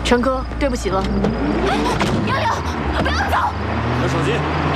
陈哥，对不起了。 杨柳，不要走！ 有手机。